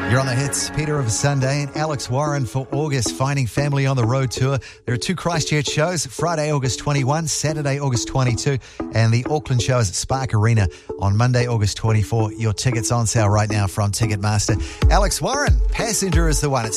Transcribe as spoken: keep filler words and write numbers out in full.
You're on the hits. Peter of Sunday and Alex Warren for August Finding Family on the Road tour. There are two Christchurch shows, Friday, August twenty-first, Saturday, August twenty-second, and the Auckland show is at Spark Arena on Monday, August twenty-fourth. Your tickets on sale right now from Ticketmaster. Alex Warren, Passenger is the one. It's